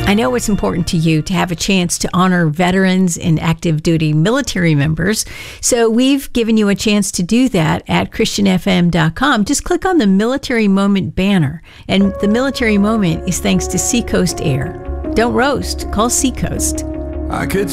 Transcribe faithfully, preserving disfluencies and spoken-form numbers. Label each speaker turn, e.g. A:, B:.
A: I know it's important to you to have a chance to honor veterans and active duty military members. So we've given you a chance to do that at Christian F M dot com. Just click on the Military Moment banner. And the Military Moment is thanks to Seacoast Air. Don't roast. Call Seacoast.
B: I could